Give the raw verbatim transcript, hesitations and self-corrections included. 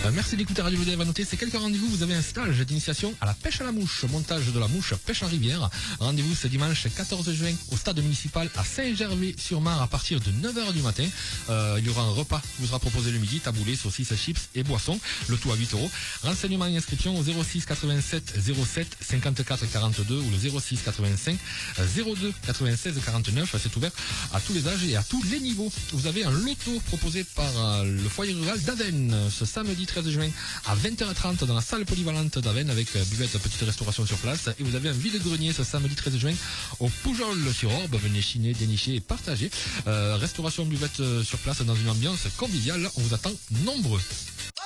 Euh, merci d'écouter Radio Vedève. À noter, c'est quelques rendez-vous. Vous avez un stage d'initiation à la pêche à la mouche, montage de la mouche, pêche en rivière. Rendez-vous ce dimanche quatorze juin au stade municipal à Saint-Gervais-sur-Mar à partir de neuf heures du matin. Euh, il y aura un repas qui vous sera proposé le midi, taboulé, saucisses, chips et boissons. Le tout à huit euros. Renseignements et inscriptions au zéro six quatre-vingt-sept zéro sept cinquante-quatre quarante-deux ou le zéro six quatre-vingt-cinq zéro deux quatre-vingt-seize quarante-neuf. C'est ouvert à tous les âges et à tous les niveaux. Vous avez un loto proposé par euh, le foyer rural d'Avennes ce samedi treize juin à vingt heures trente dans la salle polyvalente d'Avennes avec euh, buvette, petite restauration sur place. Et vous avez un vide-grenier ce samedi treize juin au Poujol sur Orbe. Venez chiner, dénicher et partager. Euh, restauration buvette euh, sur place dans une ambiance conviviale. On vous attend nombreux.